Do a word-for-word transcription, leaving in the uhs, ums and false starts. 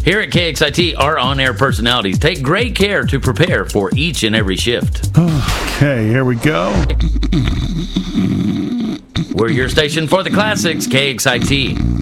Here at K X I T, our on-air personalities take great care to prepare for each and every shift. Okay, here we go. We're your station for the classics, K X I T.